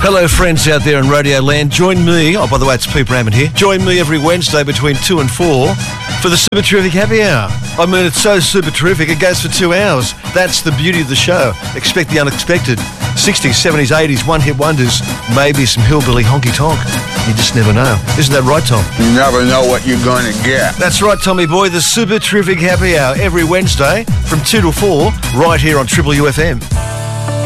Hello, friends out there in Radio Land. Join me, by the way, it's Pete Raymond here. Join me every Wednesday between 2 and 4 for the Super Terrific Happy Hour. I mean, it's so super terrific, it goes for 2 hours. That's the beauty of the show. Expect the unexpected. 60s, 70s, 80s, one-hit wonders, maybe some hillbilly honky-tonk. You just never know. Isn't that right, Tom? You never know what you're going to get. That's right, Tommy boy. The Super Terrific Happy Hour every Wednesday from 2 to 4 right here on Triple UFM.